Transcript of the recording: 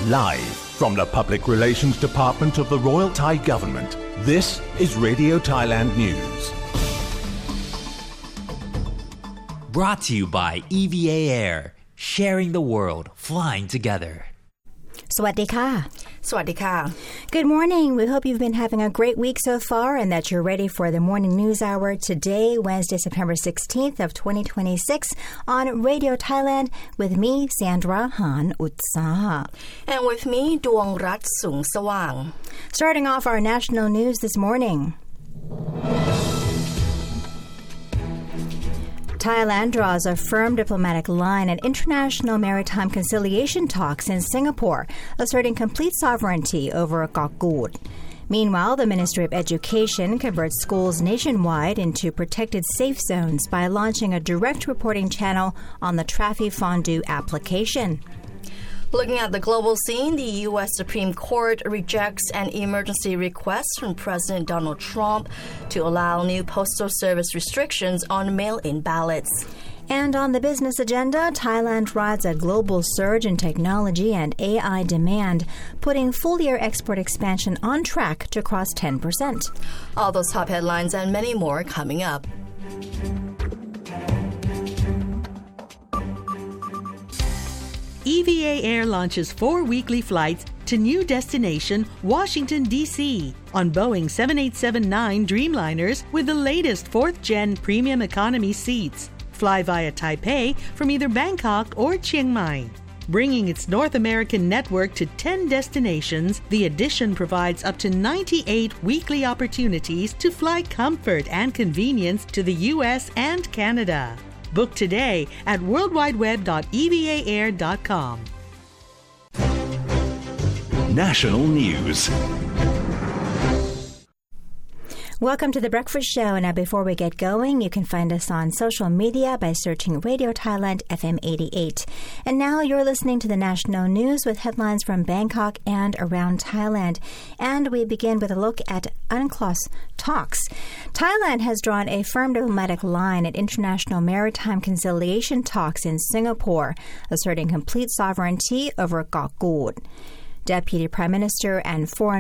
Live from the Public Relations Department of the Royal Thai Government, this is Radio Thailand News. Brought to you by EVA Air, sharing the world, flying together. สวัสดีค่ะสวัสดีค่ะ Good morning. We hope you've been having a great week so far and that you're ready for the morning news hour today, Wednesday, September 16th of 2026 on Radio Thailand with me, Sandra Han Utsaha. And with me, ดวงรัตน์สุงสว่าง Starting off our national news this morning. Thailand draws a firm diplomatic line at international maritime conciliation talks in Singapore, asserting complete sovereignty over Kok Kood. Meanwhile, the Ministry of Education converts schools nationwide into protected safe zones by launching a direct reporting channel on the Trafi Fondue application. Looking at the global scene, the U.S. Supreme Court rejects an emergency request from President Donald Trump to allow new postal service restrictions on mail-in ballots. And on the business agenda, Thailand rides a global surge in technology and AI demand, putting full-year export expansion on track to cross 10%. All those top headlines and many more coming up. EVA Air launches 4 weekly flights to new destination, Washington, D.C. on Boeing 7879 Dreamliners with the latest 4th-gen premium economy seats. Fly via Taipei from either Bangkok or Chiang Mai. Bringing its North American network to 10 destinations, the addition provides up to 98 weekly opportunities to fly comfort and convenience to the U.S. and Canada. Book today at worldwideweb.evaair.com. National News. Welcome to The Breakfast Show. Now, before we get going, you can find us on social media by searching Radio Thailand FM 88. And now you're listening to the national news with headlines from Bangkok and around Thailand. And we begin with a look at UNCLOS talks. Thailand has drawn a firm diplomatic line at international maritime conciliation talks in Singapore, asserting complete sovereignty over Kok Kood. Deputy Prime Minister and Foreign